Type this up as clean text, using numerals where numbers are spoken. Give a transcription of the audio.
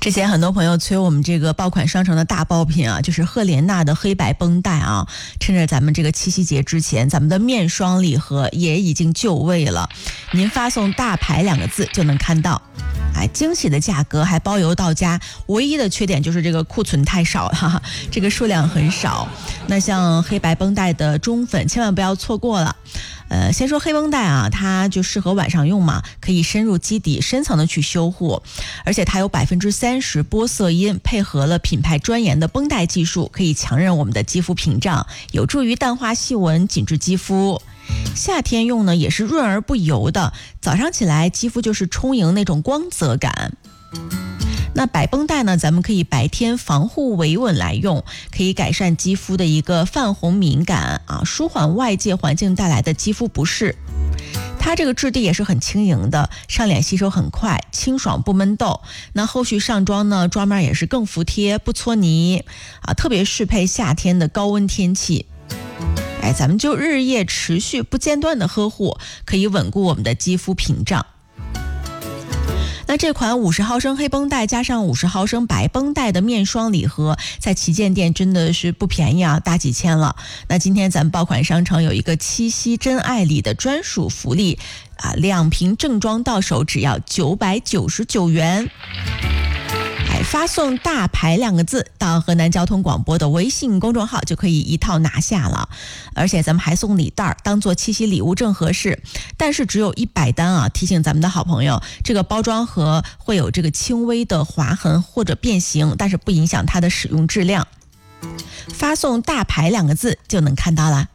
之前很多朋友催我们这个爆款商城的大爆品啊，就是赫莲娜的黑白绷带啊。趁着咱们这个七夕节之前，咱们的面霜礼盒也已经就位了，您发送大牌2个字就能看到。惊喜的价格还包邮到家，唯一的缺点就是这个库存太少了，这个数量很少。那像黑白绷带的中粉千万不要错过了。先说黑绷带啊，它就适合晚上用嘛，可以深入基底，深层的去修护，而且它有30%玻色因，配合了品牌专研的绷带技术，可以强韧我们的肌肤屏障，有助于淡化细纹，紧致肌肤。夏天用呢也是润而不油的，早上起来肌肤就是充盈那种光泽感。那白绷带呢，咱们可以白天防护维稳来用，可以改善肌肤的一个泛红敏感啊，舒缓外界环境带来的肌肤不适。它这个质地也是很轻盈的，上脸吸收很快，清爽不闷痘。那后续上妆呢，妆面也是更服帖，不搓泥啊，特别适配夏天的高温天气。咱们就日夜持续不间断的呵护，可以稳固我们的肌肤屏障。那这款50毫升黑绷带加上50毫升白绷带的面霜礼盒，在旗舰店真的是不便宜啊，大几千了。那今天咱们爆款商城有一个七夕真爱礼的专属福利啊，2瓶正装到手只要999元。发送大牌2个字到河南交通广播的微信公众号，就可以一套拿下了。而且咱们还送礼袋，当做七夕礼物正合适。但是只有100单啊！提醒咱们的好朋友，这个包装盒会有这个轻微的划痕或者变形，但是不影响它的使用质量。发送大牌2个字就能看到了。